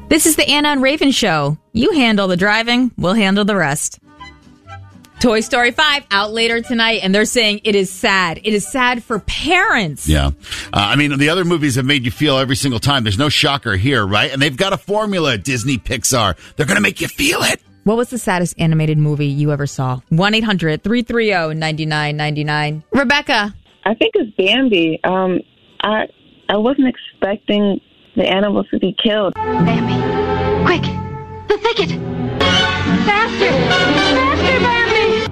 This is the Anna and Raven Show. You handle the driving, we'll handle the rest. Toy Story 5 out later tonight, and they're saying it is sad. It is sad for parents. Yeah. I mean, the other movies have made you feel every single time. There's no shocker here, right? And they've got a formula, Disney, Pixar. They're going to make you feel it. What was the saddest animated movie you ever saw? 1-800-330-9999. Rebecca. I think it's Bambi. I wasn't expecting the animals to be killed. Bambi, quick, the thicket. Faster, faster, Bambi.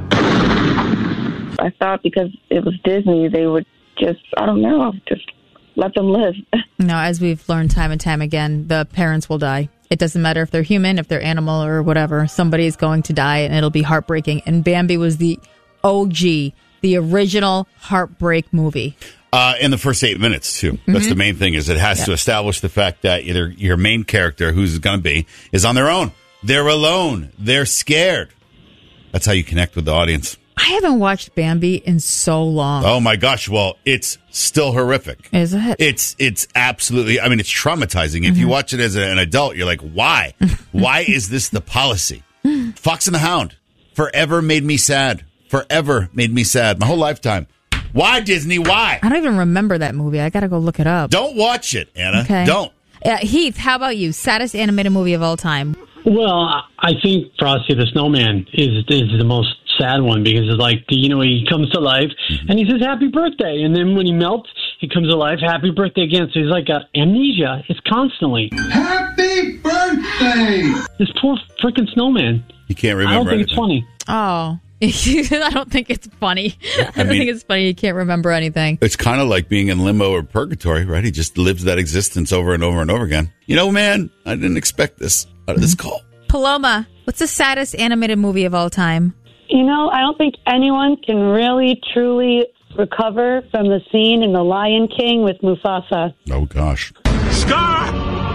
I thought because it was Disney, they would just, I don't know, just let them live. No, as we've learned time and time again, the parents will die. It doesn't matter if they're human, if they're animal, or whatever. Somebody is going to die, and it'll be heartbreaking. And Bambi was the OG, the original heartbreak movie. In the first 8 minutes, too. That's the main thing, is it has to establish the fact that either your main character, who's it going to be, is on their own. They're alone. They're scared. That's how you connect with the audience. I haven't watched Bambi in so long. Oh, my gosh. Well, it's still horrific. Is it? It's absolutely, I mean, it's traumatizing. If you watch it as an adult, you're like, why? Why is this the policy? Fox and the Hound forever made me sad. Forever made me sad. My whole lifetime. Why, Disney? Why? I don't even remember that movie. I got to go look it up. Don't watch it, Anna. Okay. Don't. Heath, how about you? Saddest animated movie of all time? Well, I think Frosty the Snowman is the most sad one, because it's like, he comes to life and he says happy birthday, and then when he melts, he comes to life, happy birthday again. So he's like amnesia. It's constantly happy birthday. This poor freaking snowman. You can't remember. I don't think it's funny. Oh. I don't think it's funny. I don't think it's funny. You can't remember anything. It's kind of like being in limbo or purgatory, right? He just lives that existence over and over and over again. You know, man, I didn't expect this out of this call. Paloma, what's the saddest animated movie of all time? I don't think anyone can really, truly recover from the scene in The Lion King with Mufasa. Oh, gosh. Scar!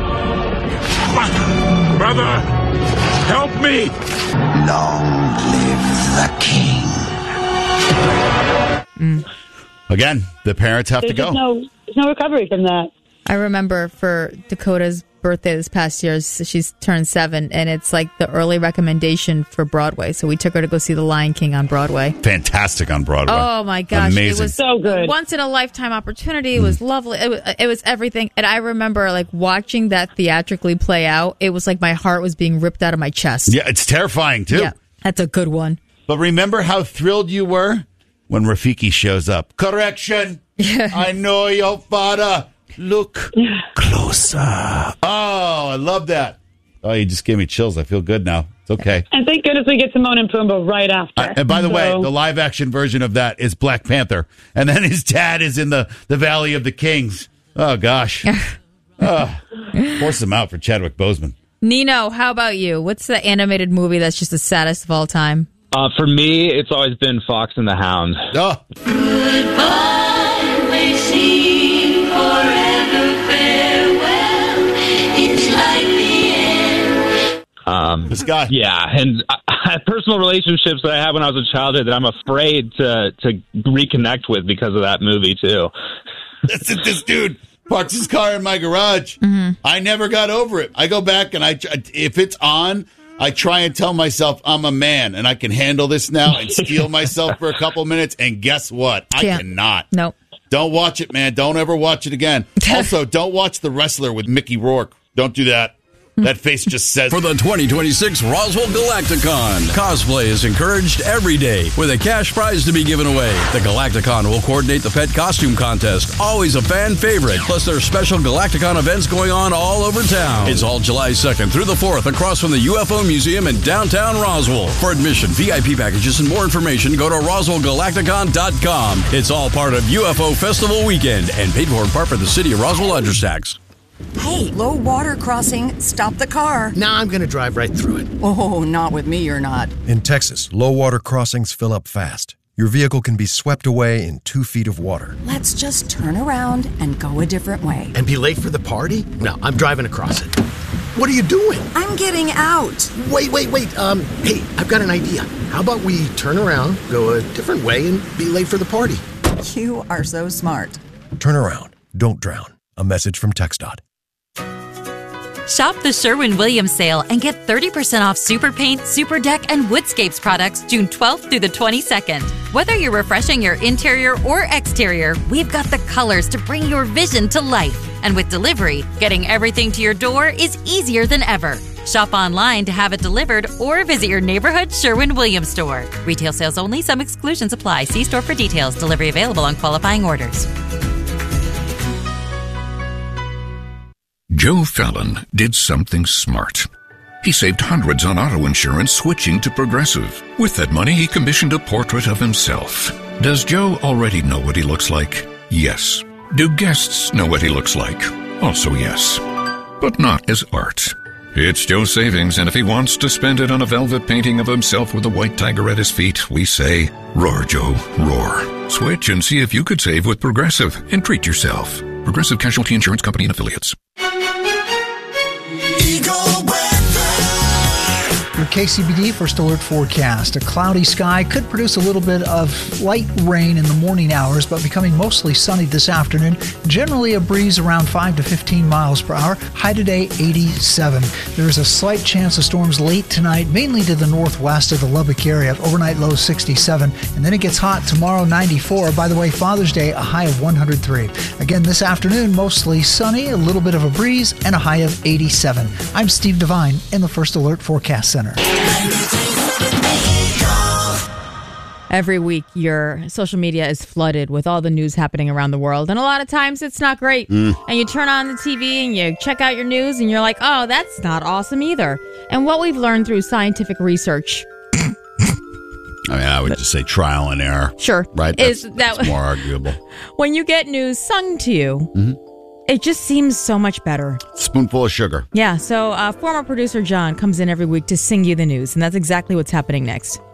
Brother, help me! Long live the king. Again, the parents have to go. There's no recovery from that. I remember for Dakota's birthday this past year, she's turned 7, and it's like the early recommendation for Broadway. So we took her to go see The Lion King on Broadway. Fantastic on Broadway. Oh, my gosh. Amazing. It was so good. Once in a lifetime opportunity. It was lovely. It was everything. And I remember watching that theatrically play out. It was like my heart was being ripped out of my chest. Yeah, it's terrifying, too. Yeah, that's a good one. But remember how thrilled you were when Rafiki shows up. Correction. Yeah. I know your father. Look closer. Oh, I love that. Oh, you just gave me chills. I feel good now. It's okay. And thank goodness we get Timon and Pumbaa right after. And by the way, the live action version of that is Black Panther. And then his dad is in the Valley of the Kings. Oh, gosh. Force him out for Chadwick Boseman. Nino, how about you? What's the animated movie that's just the saddest of all time? For me, it's always been Fox and the Hound. Oh. Goodbye, may seem forever farewell. It's like the end. This guy. Yeah, and personal relationships that I had when I was a childhood that I'm afraid to reconnect with because of that movie, too. This dude parks his car in my garage. I never got over it. I go back and if it's on, I try and tell myself I'm a man and I can handle this now and steel myself for a couple minutes. And guess what? I cannot. Nope. Don't watch it, man. Don't ever watch it again. Also, don't watch The Wrestler with Mickey Rourke. Don't do that. That face just says... For the 2026 Roswell Galacticon, cosplay is encouraged every day with a cash prize to be given away. The Galacticon will coordinate the pet costume contest, always a fan favorite. Plus, there are special Galacticon events going on all over town. It's all July 2nd through the 4th across from the UFO Museum in downtown Roswell. For admission, VIP packages, and more information, go to RoswellGalacticon.com. It's all part of UFO Festival Weekend and paid for in part by the City of Roswell Ledger Tax. Hey, low water crossing. Stop the car. Nah, I'm going to drive right through it. Oh, not with me, you're not. In Texas, low water crossings fill up fast. Your vehicle can be swept away in 2 feet of water. Let's just turn around and go a different way. And be late for the party? No, I'm driving across it. What are you doing? I'm getting out. Wait. Hey, I've got an idea. How about we turn around, go a different way, and be late for the party? You are so smart. Turn around. Don't drown. A message from TxDOT. Shop the Sherwin-Williams sale and get 30% off Super Paint, Super Deck, and Woodscapes products June 12th through the 22nd. Whether you're refreshing your interior or exterior, we've got the colors to bring your vision to life. And with delivery, getting everything to your door is easier than ever. Shop online to have it delivered or visit your neighborhood Sherwin-Williams store. Retail sales only. Some exclusions apply. See store for details. Delivery available on qualifying orders. Joe Fallon did something smart. He saved hundreds on auto insurance switching to Progressive. With that money, he commissioned a portrait of himself. Does Joe already know what he looks like? Yes. Do guests know what he looks like? Also yes. But not as art. It's Joe's savings, and if he wants to spend it on a velvet painting of himself with a white tiger at his feet, we say, roar, Joe, roar. Switch and see if you could save with Progressive and treat yourself. Progressive Casualty Insurance Company and Affiliates. Your KCBD First Alert forecast. A cloudy sky could produce a little bit of light rain in the morning hours, but becoming mostly sunny this afternoon. Generally a breeze around 5 to 15 miles per hour. High today, 87. There is a slight chance of storms late tonight, mainly to the northwest of the Lubbock area. Overnight low 67. And then it gets hot tomorrow, 94. By the way, Father's Day, a high of 103. Again, this afternoon, mostly sunny, a little bit of a breeze, and a high of 87. I'm Steve Devine in the First Alert Forecast Center. Every week, your social media is flooded with all the news happening around the world. And a lot of times, it's not great. And you turn on the TV and you check out your news and you're like, oh, that's not awesome either. And what we've learned through scientific research. I mean, I would just say trial and error. Sure. Right? That's more arguable. When you get news sung to you, it just seems so much better. Spoonful of sugar. Yeah. So former producer John comes in every week to sing you the news. And that's exactly what's happening next.